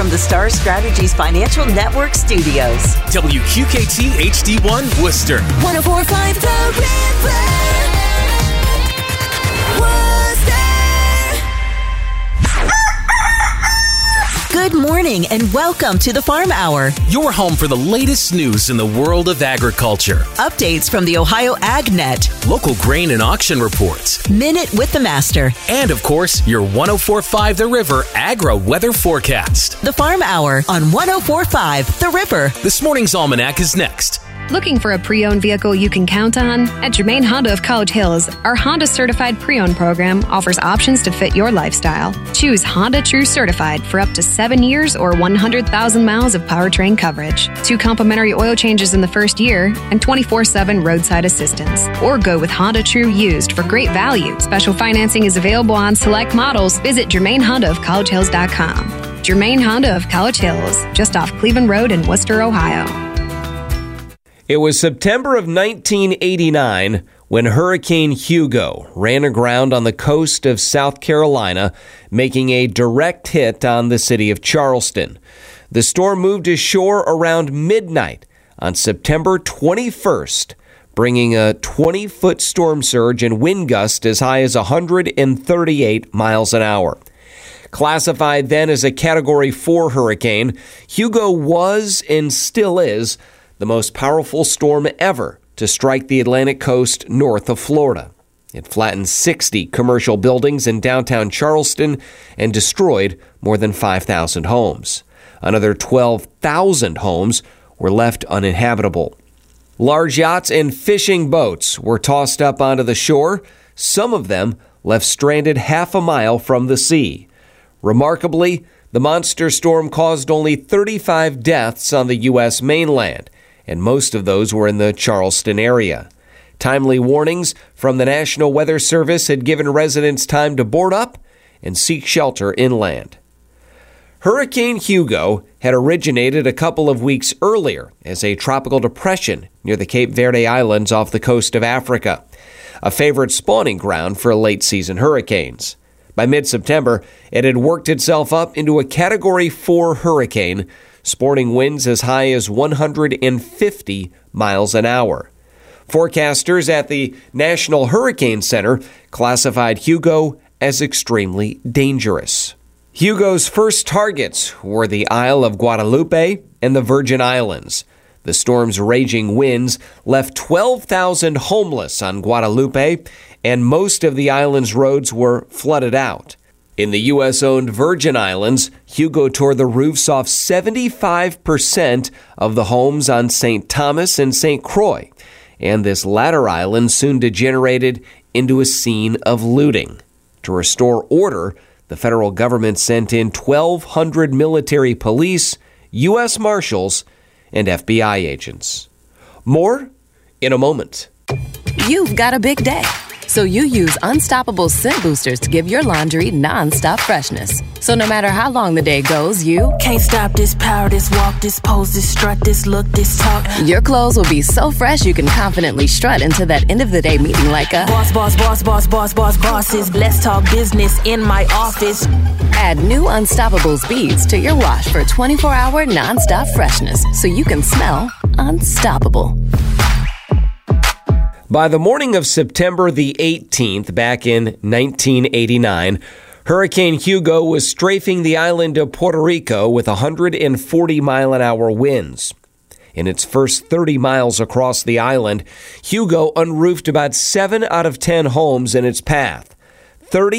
from the Star Strategies Financial Network studios. WQKT HD1 Worcester. 104.5 The River. Good morning and welcome to the Farm Hour. Your home for the latest news in the world of agriculture. Updates from the Ohio AgNet. Local grain and auction reports. Minute with the Master. And of course, your 104.5 The River Agro Weather Forecast. The Farm Hour on 104.5 The River. This morning's Almanac is next. Looking for a pre-owned vehicle you can count on? At Germain Honda of College Hills, our Honda Certified Pre-Owned program offers options to fit your lifestyle. Choose Honda True Certified for up to 7 years or 100,000 miles of powertrain coverage, 2 complimentary oil changes in the first year, and 24/7 roadside assistance. Or go with Honda True Used for great value. Special financing is available on select models. Visit GermainHondaofCollegeHills.com. Germain Honda of College Hills, just off Cleveland Road in Worcester, Ohio. It was September of 1989 when Hurricane Hugo ran aground on the coast of South Carolina, making a direct hit on the city of Charleston. The storm moved ashore around midnight on September 21st, bringing a 20-foot storm surge and wind gust as high as 138 miles an hour. Classified then as a Category 4 hurricane, Hugo was and still is the most powerful storm ever to strike the Atlantic coast north of Florida. It flattened 60 commercial buildings in downtown Charleston and destroyed more than 5,000 homes. Another 12,000 homes were left uninhabitable. Large yachts and fishing boats were tossed up onto the shore, some of them left stranded half a mile from the sea. Remarkably, the monster storm caused only 35 deaths on the U.S. mainland, and most of those were in the Charleston area. Timely warnings from the National Weather Service had given residents time to board up and seek shelter inland. Hurricane Hugo had originated a couple of weeks earlier as a tropical depression near the Cape Verde Islands off the coast of Africa, a favorite spawning ground for late-season hurricanes. By mid-September, it had worked itself up into a Category 4 hurricane, sporting winds as high as 150 miles an hour. Forecasters at the National Hurricane Center classified Hugo as extremely dangerous. Hugo's first targets were the Isle of Guadalupe and the Virgin Islands. The storm's raging winds left 12,000 homeless on Guadalupe, and most of the island's roads were flooded out. In the U.S.-owned Virgin Islands, Hugo tore the roofs off 75% of the homes on St. Thomas and St. Croix, and this latter island soon degenerated into a scene of looting. To restore order, the federal government sent in 1,200 military police, U.S. Marshals, and FBI agents. More in a moment. You've got a big day, so you use Unstoppable Scent Boosters to give your laundry non-stop freshness. So no matter how long the day goes, you can't stop this power, this walk, this pose, this strut, this look, this talk. Your clothes will be so fresh you can confidently strut into that end of the day meeting like a bosses. Let's talk business in my office. Add new Unstoppables beads to your wash for 24-hour non-stop freshness so you can smell unstoppable. By the morning of September the 18th, back in 1989, Hurricane Hugo was strafing the island of Puerto Rico with 140-mile-an-hour winds. In its first 30 miles across the island, Hugo unroofed about 7 out of 10 homes in its path. 30